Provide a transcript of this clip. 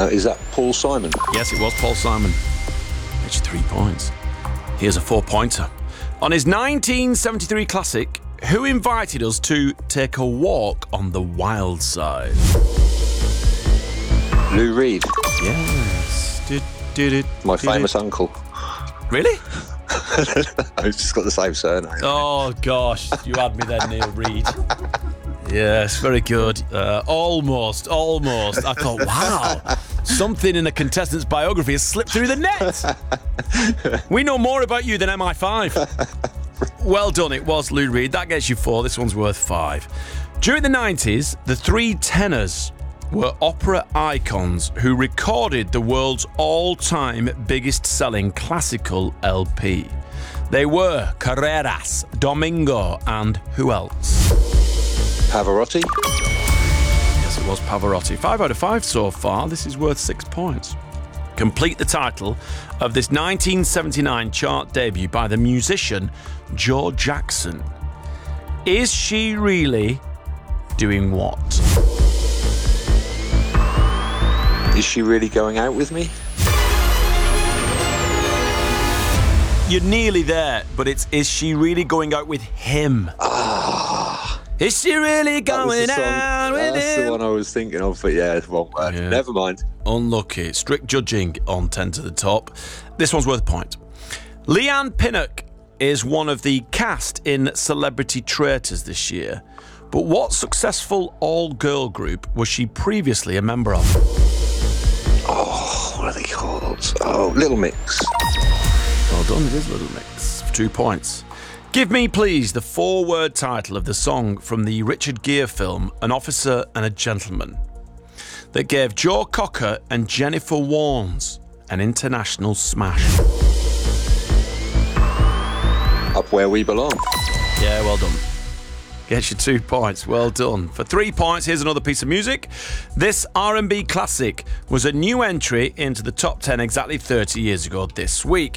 Is that Paul Simon? Yes, it was Paul Simon. Gets you 3 points. Here's a 4-pointer. On his 1973 classic, who invited us to take a walk on the wild side? Lou Reed. Yes. My famous uncle. Really? I've just got the same surname. Oh, gosh. You had me then, Neil Reed. Yes, very good. Almost. I thought, wow, something in a contestant's biography has slipped through the net. We know more about you than MI5. Well done, it was Lou Reed. That gets you 4. This one's worth 5. During the 90s, the Three Tenors were opera icons who recorded the world's all-time biggest-selling classical LP. They were Carreras, Domingo, and who else? Pavarotti. Yes, it was Pavarotti. 5 out of 5 so far. This is worth 6 points. Complete the title of this 1979 chart debut by the musician Joe Jackson. Is she really doing what? Is she really going out with me? You're nearly there, but it's is she really going out with him? Is she really going out with him? That's the one I was thinking of, but yeah, it's wrong word. Yeah. Never mind. Unlucky. Strict judging on 10 to the top. This one's worth a point. Leanne Pinnock is one of the cast in Celebrity Traitors this year. But what successful all-girl group was she previously a member of? Oh, what are they called? Oh, Little Mix. Well done, it is Little Mix. 2 points. Give me, please, the 4-word title of the song from the Richard Gere film An Officer and a Gentleman that gave Joe Cocker and Jennifer Warnes an international smash. Up Where We Belong. Yeah, well done. Gets you 2 points. Well done. For 3 points, here's another piece of music. This R&B classic was a new entry into the top 10 exactly 30 years ago this week.